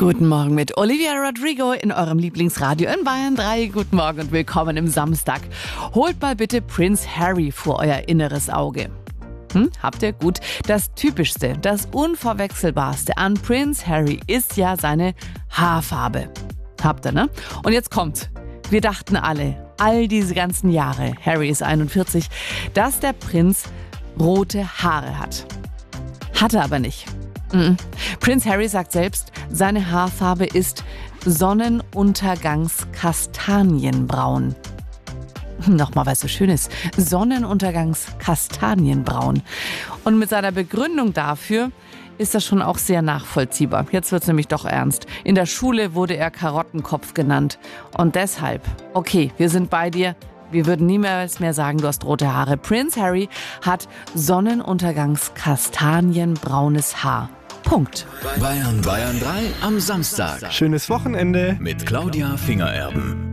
Guten Morgen mit Olivia Rodrigo in eurem Lieblingsradio in Bayern 3. Guten Morgen und willkommen im Samstag. Holt mal bitte Prinz Harry vor euer inneres Auge. Habt ihr? Gut. Das Typischste, das Unverwechselbarste an Prinz Harry ist ja seine Haarfarbe. Habt ihr, ne? Und jetzt kommt's. Wir dachten alle, all diese ganzen Jahre, Harry ist 41, dass der Prinz rote Haare hat. Hat er aber nicht. Prinz Harry sagt selbst, seine Haarfarbe ist Sonnenuntergangskastanienbraun. Nochmal, was so schön ist. Sonnenuntergangskastanienbraun. Und mit seiner Begründung dafür ist das schon auch sehr nachvollziehbar. Jetzt wird's nämlich doch ernst. In der Schule wurde er Karottenkopf genannt. Und deshalb, okay, wir sind bei dir. Wir würden niemals mehr sagen, du hast rote Haare. Prinz Harry hat Sonnenuntergangskastanienbraunes Haar. Punkt. Bayern 3 am Samstag. Schönes Wochenende. Mit Claudia Fingererben.